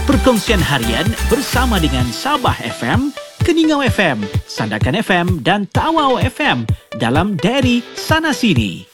Perkongsian harian bersama dengan Sabah FM, Keningau FM, Sandakan FM dan Tawau FM dalam Diary Sana Sini.